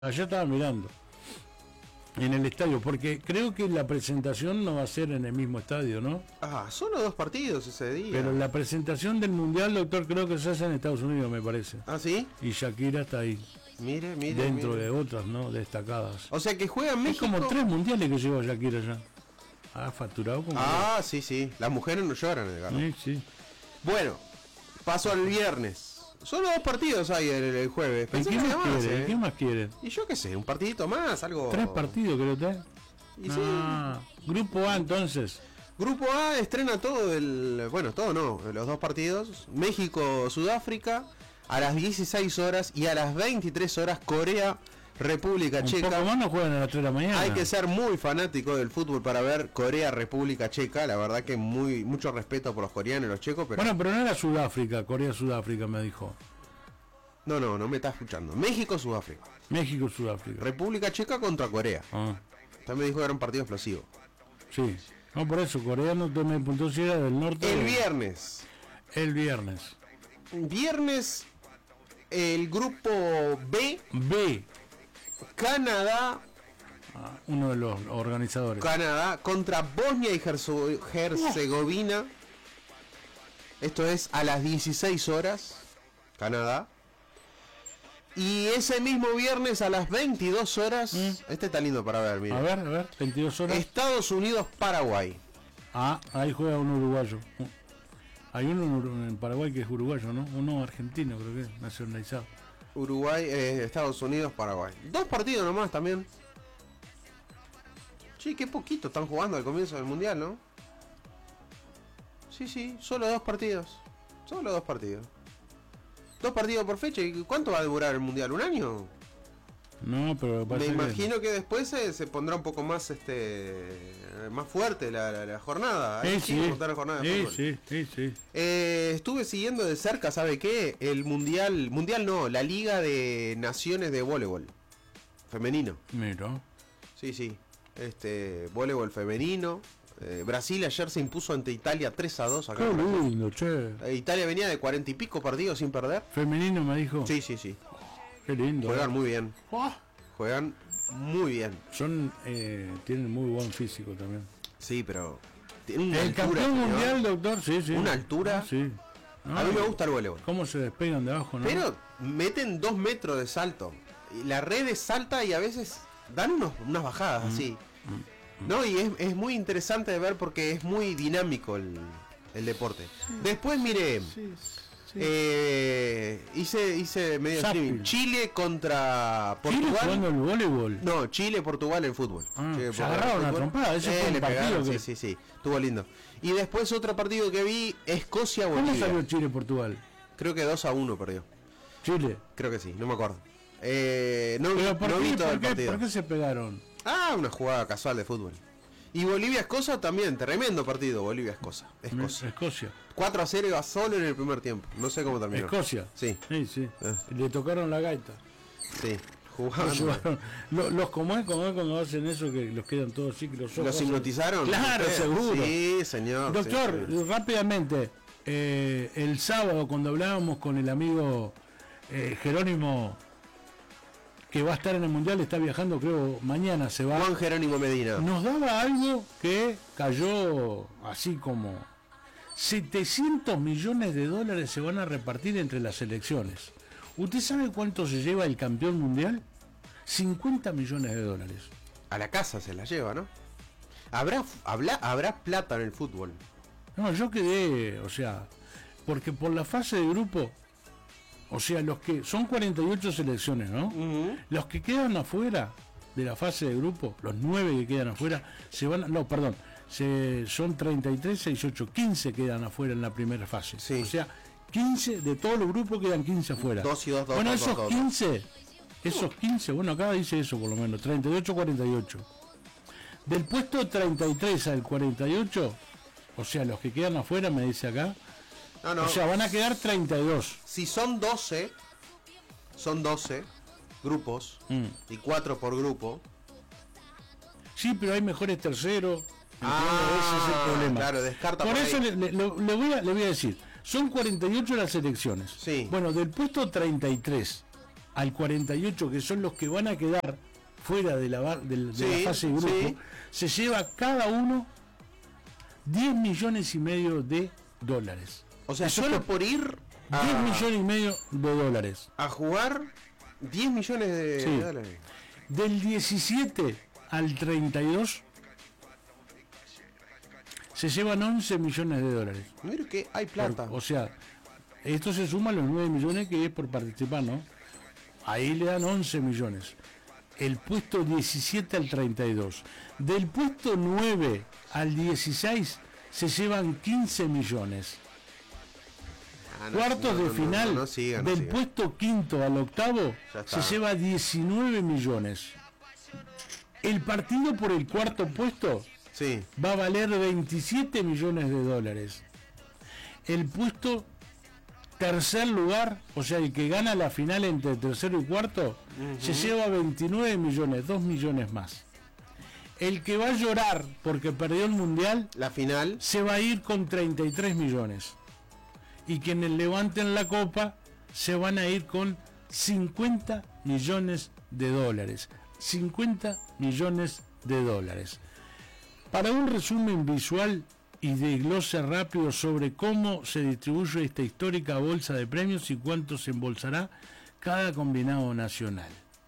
Yo estaba mirando en el estadio, porque creo que la presentación no va a ser en el mismo estadio, ¿no? Solo 2 partidos ese día. Pero la presentación del Mundial, doctor, creo que se hace en Estados Unidos, me parece. ¿Ah, sí? Y Shakira está ahí. Mire. Dentro de otras, ¿no? Destacadas. O sea que juega México. Es como 3 mundiales que lleva Shakira ya. Ha facturado como... Sí. Las mujeres no lloran, Edgardo. Sí. Bueno, paso al viernes. Solo 2 partidos hay el jueves. ¿Y qué más quiere? ¿Qué más quiere? Y yo qué sé, un partidito más, algo... 3 partidos creo que está. Y sí. Grupo A entonces. Grupo A estrena todo todo no, los 2 partidos. México, Sudáfrica, a las 16 horas y a las 23 horas Corea, República Checa. Un poco más no juegan a las 3 de la mañana. Hay que ser muy fanático del fútbol para ver Corea, República Checa. La verdad que mucho respeto por los coreanos y los checos, pero... Bueno, pero no era Sudáfrica, Corea-Sudáfrica me dijo. No me está escuchando. México-Sudáfrica. México-Sudáfrica. República Checa contra Corea. También me dijo que era un partido explosivo. Sí. No, por eso, Corea no me apuntó si era del norte. El viernes. Viernes, el grupo B. Canadá. Uno de los organizadores. Canadá contra Bosnia y Herzegovina. Esto es a las 16 horas. Canadá. Y ese mismo viernes a las 22 horas. Este está lindo para ver, mira. A ver, 22 horas. Estados Unidos, Paraguay. Ahí juega uno uruguayo. Hay uno en Paraguay que es uruguayo, ¿no? Uno argentino, creo que es nacionalizado. Uruguay, Estados Unidos, Paraguay. 2 partidos nomás también. Sí, qué poquito están jugando al comienzo del mundial, ¿no? Sí, solo 2 partidos. 2 partidos por fecha. ¿Y cuánto va a durar el mundial? ¿Un año? No, pero me imagino que después se pondrá un poco más más fuerte la jornada. Sí. Estuve siguiendo de cerca, ¿sabe qué? El mundial no, la Liga de Naciones de Voleibol femenino. Mira. Sí. Voleibol femenino. Brasil ayer se impuso ante Italia 3-2 acá. Qué lindo, che. Italia venía de 40 y pico partidos sin perder. Femenino me dijo. Sí. Qué lindo. Juegan muy bien. Juegan muy bien. Tienen muy buen físico también. Sí, pero tienen una el altura, campeón señor. mundial, doctor, sí. Una altura. Sí. A mí me gusta el voleibol. Cómo se despegan de abajo, ¿no? Pero meten 2 metros de salto. Y la red es alta y a veces dan unas bajadas así. No, y es muy interesante de ver porque es muy dinámico el deporte. Después, mire, hice medio streaming. Chile contra Portugal. ¿Chile jugando el voleibol? No, Chile-Portugal en fútbol. Se agarraron una trompada. Ese fue un partido que... Sí. Estuvo lindo. Y después otro partido que vi, Escocia-Bolivia. ¿Cómo salió Chile-Portugal? Creo que 2-1 perdió. ¿Chile? Creo que sí, no me acuerdo. No vi todo el partido. ¿Por qué se pegaron? Una jugada casual de fútbol. Y Bolivia-Escocia también, tremendo partido, Bolivia-Escocia. Escocia. 4-0 iba solo en el primer tiempo. No sé cómo terminó. Escocia. Sí. Le tocaron la gaita. Sí. Jugaron. ¿Cómo es cuando hacen eso que los quedan todos así? ¿Los hipnotizaron? Claro, seguro. Sí, señor. Doctor, rápidamente, el sábado cuando hablábamos con el amigo Jerónimo, que va a estar en el Mundial, está viajando, creo, mañana se va. Juan Jerónimo Medina. Nos daba algo que cayó así como 700 millones de dólares se van a repartir entre las elecciones. ¿Usted sabe cuánto se lleva el campeón mundial? 50 millones de dólares. A la casa se la lleva, ¿no? ¿Habrá plata en el fútbol? No, yo quedé, porque por la fase de grupo, los que son 48 selecciones, ¿no? Los que quedan afuera de la fase de grupo, los 9 que quedan afuera, son 33, 6, 8, 15 quedan afuera en la primera fase. Sí. 15 de todos los grupos quedan 15 afuera. 2 y 2, bueno, esos 15, bueno, acá dice eso por lo menos, 38, 48. Del puesto 33 al 48, los que quedan afuera, me dice acá, van a quedar 32. Si son 12 grupos y 4 por grupo. Sí, pero hay mejores terceros. Ese es el problema. Claro, descarta por eso le voy a decir, son 48 las selecciones. Sí. Bueno, del puesto 33 al 48, que son los que van a quedar fuera de la fase de grupo, se lleva cada uno 10 millones y medio de dólares. O sea, solo por ir 10 millones y medio de dólares. A jugar 10 millones de dólares. Del 17 al 32 se llevan 11 millones de dólares. Mira que hay plata. O sea, esto se suma a los 9 millones que es por participar, ¿no? Ahí le dan 11 millones. El puesto 17 al 32. Del puesto 9 al 16 se llevan 15 millones. Cuartos de final, del puesto quinto al octavo se lleva 19 millones. El partido por el cuarto puesto va a valer 27 millones de dólares. El puesto tercer lugar, o sea, el que gana la final entre tercero y cuarto, se lleva 29 millones, 2 millones más. El que va a llorar porque perdió el mundial, la final, se va a ir con 33 millones. Y quienes levanten la copa se van a ir con 50 millones de dólares. 50 millones de dólares. Para un resumen visual y de glose rápido sobre cómo se distribuye esta histórica bolsa de premios y cuánto se embolsará cada combinado nacional.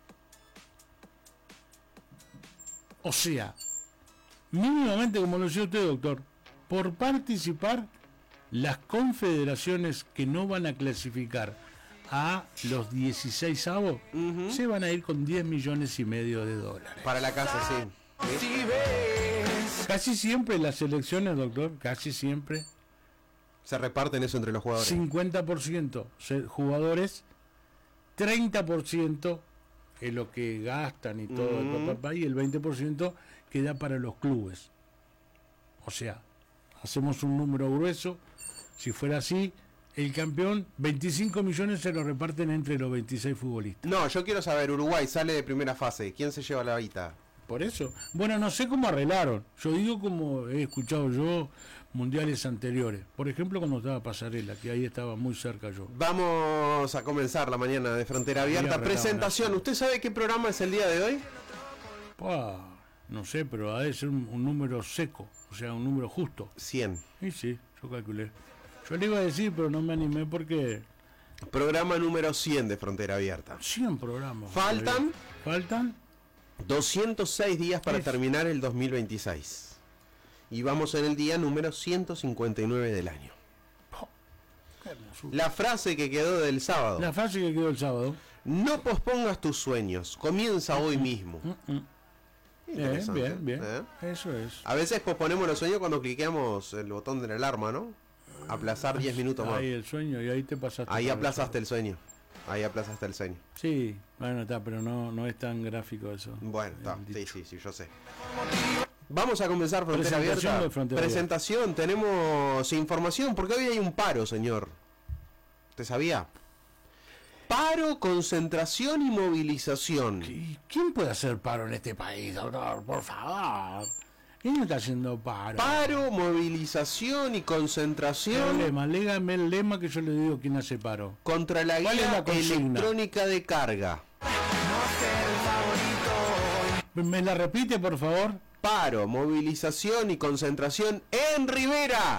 O sea, mínimamente, como lo decía usted, doctor, por participar, las confederaciones que no van a clasificar a los 16avos se van a ir con 10 millones y medio de dólares. Para la casa, sí. Casi siempre las elecciones, doctor, casi siempre se reparten eso entre los jugadores. 50% jugadores, 30% es lo que gastan y todo, y el 20% queda para los clubes. O sea, hacemos un número grueso. Si fuera así, el campeón, 25 millones se lo reparten entre los 26 futbolistas. No, yo quiero saber, Uruguay sale de primera fase, ¿quién se lleva la guita? Por eso, bueno, no sé cómo arreglaron. Yo digo como he escuchado yo mundiales anteriores. Por ejemplo, cuando estaba Pasarela, que ahí estaba muy cerca yo. Vamos a comenzar la mañana de Frontera Abierta. Presentación, ¿usted sabe qué programa es el día de hoy? No sé, pero ha de ser un número seco, o sea, un número justo. 100. Sí, yo calculé. Yo le iba a decir, pero no me animé porque... Programa número 100 de Frontera Abierta. 100 programas. Faltan 206 días para terminar el 2026. Y vamos en el día número 159 del año. La frase que quedó del sábado. No pospongas tus sueños, comienza hoy mismo. Bien. Eso es. A veces posponemos los sueños cuando cliqueamos el botón de la alarma, ¿no? Aplazar 10 minutos más. Ahí el sueño y ahí te pasaste. Ahí aplazaste el sueño. Sí, bueno, está, pero no es tan gráfico eso. Bueno, está, sí, yo sé. Vamos a comenzar Frontera Abierta. Presentación, tenemos información, porque hoy hay un paro, señor. ¿Usted sabía? Paro, concentración y movilización. ¿Quién puede hacer paro en este país, doctor? Por favor. ¿Quién está haciendo paro? Paro, movilización y concentración. Légame el lema que yo le digo quién hace paro. Contra la guía electrónica de carga. ¿Me la repite, por favor? Paro, movilización y concentración en Rivera.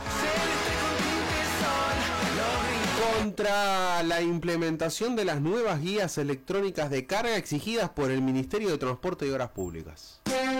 Contra la implementación de las nuevas guías electrónicas de carga exigidas por el Ministerio de Transporte y Obras Públicas.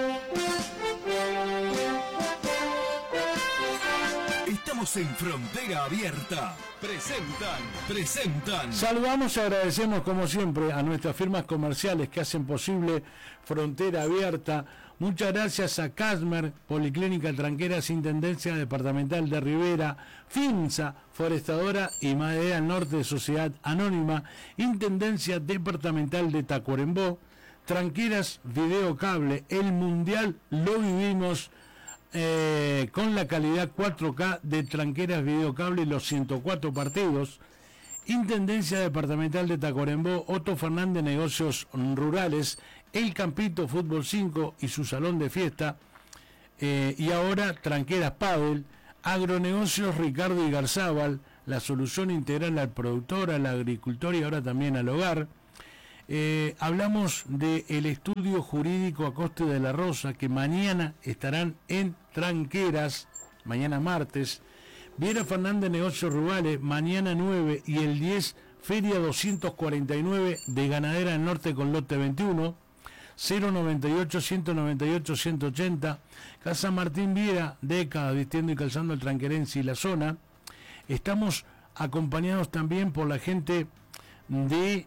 Estamos en Frontera Abierta. Presentan. Saludamos y agradecemos como siempre a nuestras firmas comerciales que hacen posible Frontera Abierta. Muchas gracias a Casmer, Policlínica Tranqueras, Intendencia Departamental de Rivera, FINSA, Forestadora y Madera al Norte de Sociedad Anónima, Intendencia Departamental de Tacuarembó, Tranqueras Videocable, el Mundial lo vivimos con la calidad 4K de Tranqueras Videocable y los 104 partidos. Intendencia Departamental de Tacuarembó, Otto Fernández Negocios Rurales, El Campito Fútbol 5 y su salón de fiesta, y ahora Tranqueras Padel, Agronegocios Ricardo y Garzábal, la solución integral al productor, al agricultor y ahora también al hogar. Hablamos del estudio jurídico Acosta de la Rosa, que mañana estarán en Tranqueras, mañana martes. Viera Fernández Negocios Rurales, mañana 9 y el 10, Feria 249 de Ganadera del Norte con lote 21, 098 198 180, Casa Martín Viera, décadas vistiendo y calzando el tranquerense y la zona. Estamos acompañados también por la gente de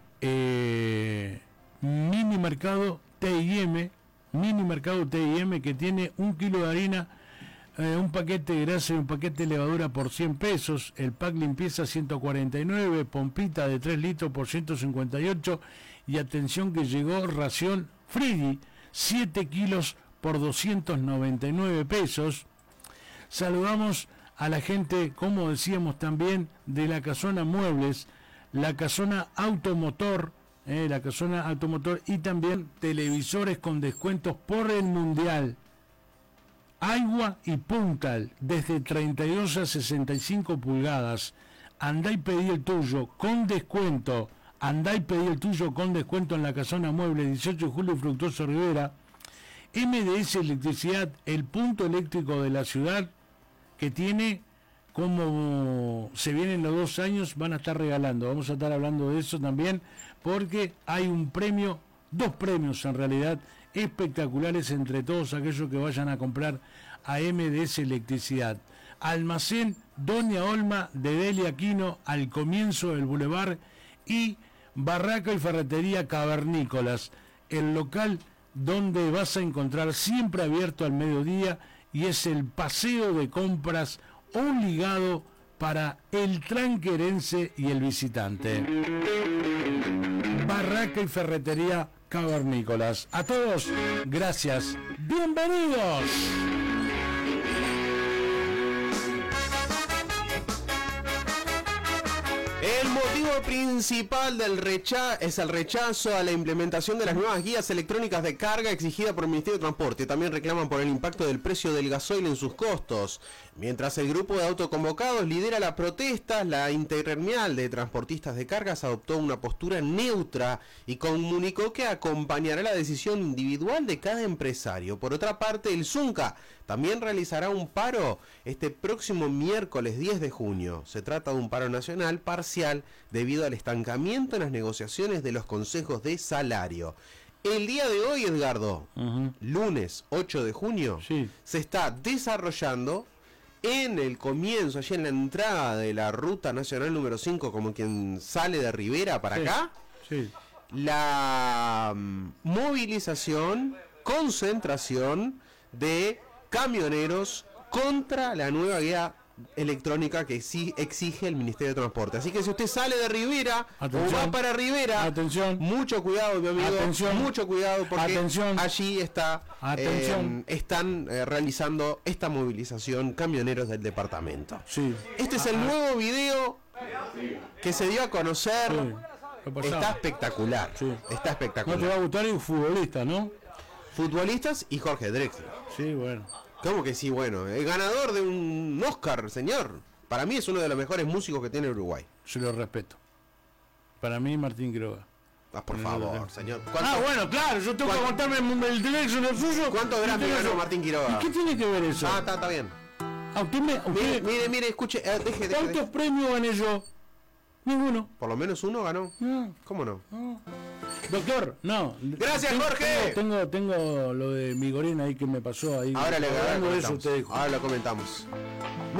Mini Mercado TIM, que tiene 1 kilo de harina, un paquete de grasa y un paquete de levadura por 100 pesos, el pack limpieza 149, pompita de 3 litros por 158, y atención que llegó ración Fridi, 7 kilos por 299 pesos. Saludamos a la gente, como decíamos también, de la Casona Muebles, la Casona Automotor, y también televisores con descuentos por el Mundial. Agua y Puntal, desde 32 a 65 pulgadas. Andá y pedí el tuyo con descuento. En la Casona Mueble, 18 de julio, Fructuoso Rivera. MDS Electricidad, el punto eléctrico de la ciudad, que tiene, como se vienen los 2 años, van a estar regalando. Vamos a estar hablando de eso también, porque hay un premio, 2 premios en realidad, espectaculares entre todos aquellos que vayan a comprar a MDS Electricidad. Almacén Doña Olma de Delia Aquino, al comienzo del bulevar, y Barraca y Ferretería Cavernícolas, el local donde vas a encontrar siempre abierto al mediodía, y es el paseo de compras obligado para el tranquerense y el visitante. Barraca y Ferretería Cavernícolas. A todos, gracias. ¡Bienvenidos! El motivo principal del es el rechazo a la implementación de las nuevas guías electrónicas de carga exigida por el Ministerio de Transporte. También reclaman por el impacto del precio del gasoil en sus costos. Mientras el grupo de autoconvocados lidera la protesta, la Intergremial de Transportistas de Cargas adoptó una postura neutra y comunicó que acompañará la decisión individual de cada empresario. Por otra parte, el Zunca también realizará un paro este próximo miércoles 10 de junio. Se trata de un paro nacional parcial debido al estancamiento en las negociaciones de los consejos de salario. El día de hoy, Edgardo, lunes 8 de junio, sí, se está desarrollando en el comienzo, allí en la entrada de la ruta nacional número 5, como quien sale de Rivera para acá, la movilización, concentración de camioneros contra la nueva guía electrónica que sí exige el Ministerio de Transporte. Así que si usted sale de Rivera o va para Rivera, atención, mucho cuidado, mi amigo, mucho cuidado, porque allí están realizando esta movilización camioneros del departamento. Sí. Este es el nuevo video que se dio a conocer. Está espectacular. Sí. Está espectacular. No te va a gustar el futbolista, ¿no? Futbolistas y Jorge Drexler. Sí, bueno. ¿Cómo que sí? Bueno, el ganador de un Oscar, señor. Para mí es uno de los mejores músicos que tiene Uruguay. Yo lo respeto. Para mí, Martín Quiroga. Ah, por favor, señor. Bueno, claro, yo tengo que contarme el teléfono suyo. ¿Cuántos Grammy ganó Martín Quiroga? ¿Y qué tiene que ver eso? Ah, está bien. Mire, escuche, deje. ¿Cuántos premios gané yo? Ninguno. ¿Por lo menos uno ganó? No. ¿Cómo no? Doctor, no. Gracias, Jorge. Tengo lo de Migorena ahí que me pasó ahí. Ahora lo comentamos.